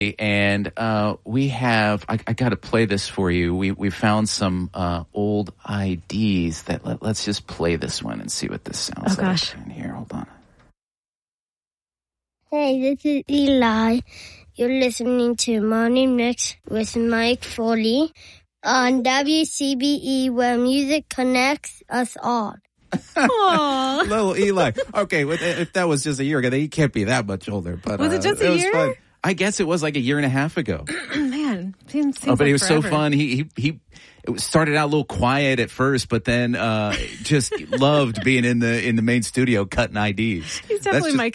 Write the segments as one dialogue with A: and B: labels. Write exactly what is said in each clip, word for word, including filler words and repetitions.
A: And uh, we have, I, I got to play this for you. We we found some uh, old I Ds that let, let's just play this one and see what this sounds
B: oh,
A: like.
B: Gosh.
A: In here, hold on.
C: Hey, this is Eli. You're listening to Morning Mix with Mike Foley on W C B E, where music connects us all.
B: Aww.
A: Little Eli. Okay, if that was just a year ago, then he can't be that much older. But
B: was
A: uh,
B: it just
A: it
B: a
A: was
B: year?
A: Fun. I guess it was like a year and a half ago.
B: Man, seems, seems
A: oh, but
B: like
A: it was
B: forever.
A: so fun. He he he. It started out a little quiet at first, but then uh, just loved being in the in the main studio cutting I Ds.
B: He's definitely just... my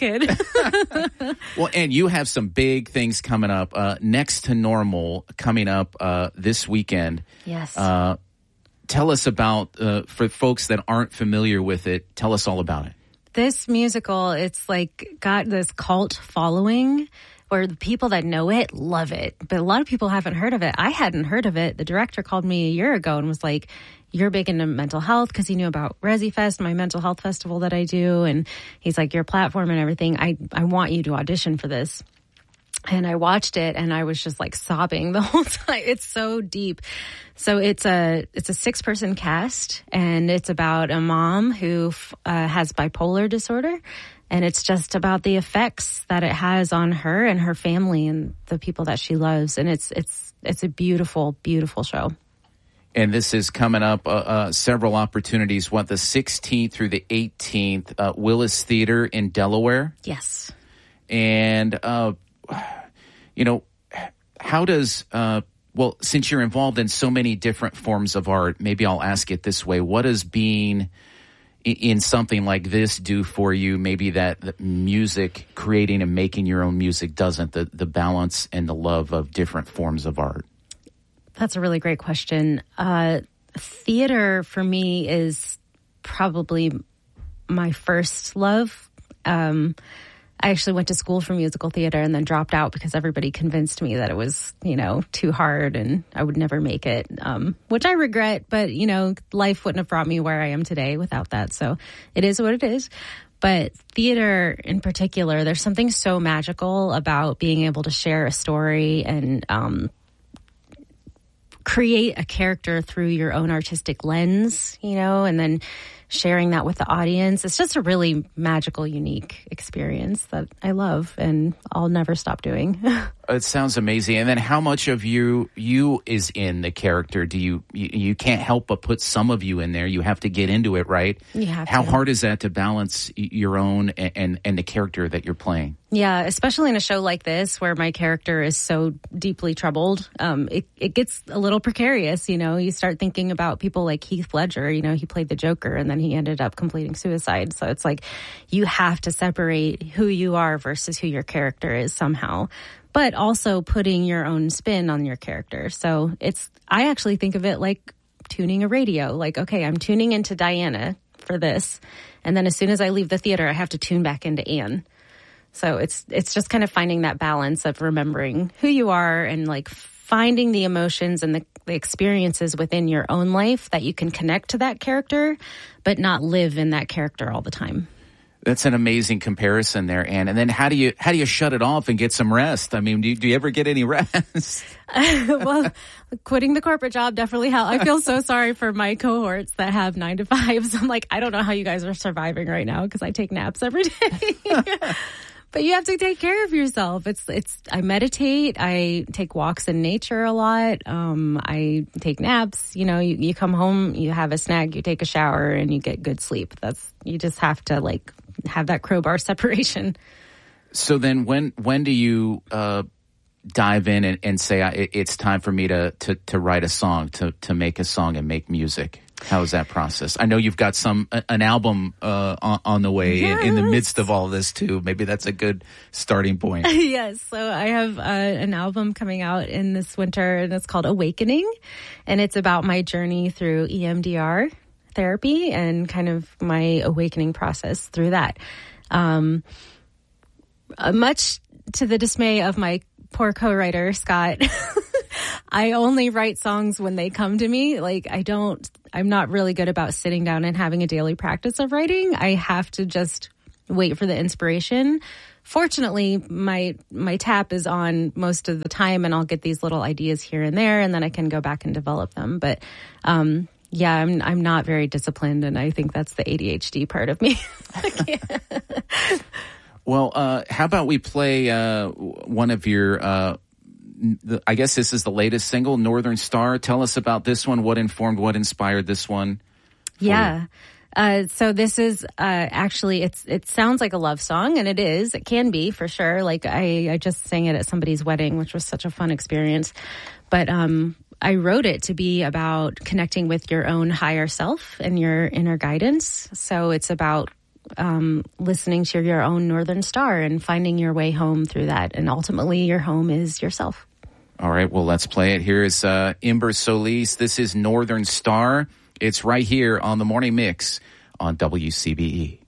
B: kid.
A: Well, and you have some big things coming up. Uh, Next to Normal coming up uh, this weekend.
B: Yes.
A: Uh, tell us about, uh, for folks that aren't familiar with it, tell us all about it.
B: This musical, it's like got this cult following where the people that know it love it. But a lot of people haven't heard of it. I hadn't heard of it. The director called me a year ago and was like, you're big into mental health, because he knew about Resi Fest, my mental health festival that I do. And he's like, your platform and everything, I, I want you to audition for this. And I watched it and I was just like sobbing the whole time. It's so deep. So it's a it's a six person cast, and it's about a mom who uh, has bipolar disorder, and it's just about the effects that it has on her and her family and the people that she loves. And it's it's it's a beautiful, beautiful show.
A: And this is coming up, uh, uh, several opportunities. What, the sixteenth through the eighteenth, uh, Willis Theater in Delaware?
B: Yes.
A: And uh, you know, how does, uh, well, since you're involved in so many different forms of art, maybe I'll ask it this way. What does being in something like this do for you? Maybe that, that music, creating and making your own music doesn't, the, the balance and the love of different forms of art?
B: That's a really great question. Uh, theater for me is probably my first love. Um, I actually went to school for musical theater and then dropped out because everybody convinced me that it was, you know, too hard and I would never make it, um, which I regret. But, you know, life wouldn't have brought me where I am today without that. So it is what it is. But theater in particular, there's something so magical about being able to share a story and um, create a character through your own artistic lens, you know, and then sharing that with the audience. It's just a really magical, unique experience that I love and I'll never stop doing.
A: It sounds amazing. And then how much of you you is in the character? Do you, you you can't help but put some of you in there? You have to get into it, right?
B: You have
A: How
B: to.
A: hard is that to balance your own and, and, and the character that you're playing?
B: Yeah, especially in a show like this where my character is so deeply troubled. Um, it, it gets a little precarious, you know. You start thinking about people like Heath Ledger, you know, he played the Joker and then he ended up completing suicide. So it's like you have to separate who you are versus who your character is somehow, but also putting your own spin on your character. So it's, I actually think of it like tuning a radio. Like, okay, I'm tuning into Diana for this. And then as soon as I leave the theater, I have to tune back into Anne. So it's it's just kind of finding that balance of remembering who you are and like finding the emotions and the, the experiences within your own life that you can connect to that character, but not live in that character all the time.
A: That's an amazing comparison there, Anne. And then how do you how do you shut it off and get some rest? I mean, do you, do you ever get any rest?
B: Well, quitting the corporate job definitely helped. I feel so sorry for my cohorts that have nine to fives. I'm like, I don't know how you guys are surviving right now because I take naps every day. But you have to take care of yourself. It's, it's, I meditate. I take walks in nature a lot. Um, I take naps. You know, you, you come home, you have a snack, you take a shower and you get good sleep. That's, you just have to like have that crowbar separation.
A: So then when, when do you, uh, dive in and, and say, it, it's time for me to, to, to write a song, to, to make a song and make music? How is that process? I know you've got some an album uh, on, on the way
B: yes.
A: in, in the midst of all this too. Maybe that's a good starting point.
B: Yes. So I have uh, an album coming out in this winter, and it's called Awakening, and it's about my journey through E M D R therapy and kind of my awakening process through that. Um, uh, much to the dismay of my poor co-writer, Scott, I only write songs when they come to me. Like I don't, I'm not really good about sitting down and having a daily practice of writing. I have to just wait for the inspiration fortunately, my my tap is on most of the time, and I'll get these little ideas here and there, and then I can go back and develop them. But um, yeah, I'm I'm not very disciplined, and I think that's the A D H D part of me.
A: Well, uh, how about we play uh, one of your, uh, the, I guess this is the latest single, Northern Star. Tell us about this one. What informed, what inspired this one?
B: Yeah. Uh, so this is uh, actually, it's it sounds like a love song, and it is. It can be, for sure. Like, I, I just sang it at somebody's wedding, which was such a fun experience. But um, I wrote it to be about connecting with your own higher self and your inner guidance. So it's about Um, listening to your own Northern Star and finding your way home through that. And ultimately, your home is yourself.
A: All right, well, let's play it. Here is uh, Imber Solis. This is Northern Star. It's right here on the Morning Mix on W C B E.